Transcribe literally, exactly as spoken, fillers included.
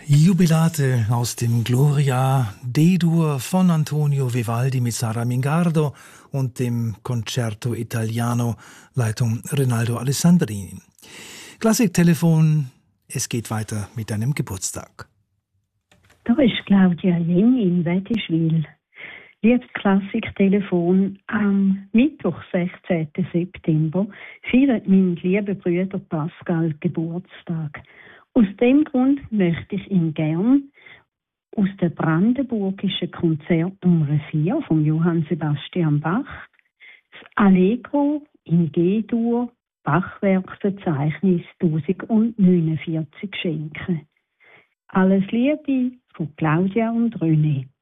Jubilate aus dem Gloria D-Dur von Antonio Vivaldi mit Sara Mingardo und dem Concerto Italiano, Leitung Rinaldo Alessandrini. Klassiktelefon, es geht weiter mit einem Geburtstag. Da ist Claudia Jeng in Wädischwil. Liebes Klassiktelefon, am Mittwoch, sechzehnten September, feiert mein lieber Bruder Pascal Geburtstag. Aus dem Grund möchte ich ihn gern aus der brandenburgischen Konzert Nummer vier von Johann Sebastian Bach das Allegro in G-Dur Bachwerkverzeichnis tausendneunundvierzig schenken. Alles Liebe von Claudia und René.